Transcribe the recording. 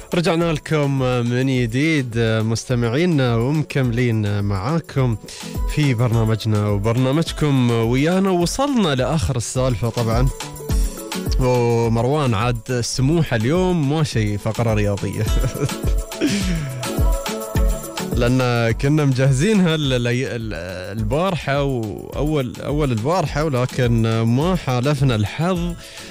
رجعنا لكم من جديد مستمعينا ومكملين معاكم في برنامجنا وبرنامجكم ويانا. وصلنا لآخر السالفة طبعا، ومروان عاد سموحة اليوم ما شيء فقرة رياضية لأن كنا مجهزينها البارحة وأول البارحة، ولكن ما حالفنا الحظ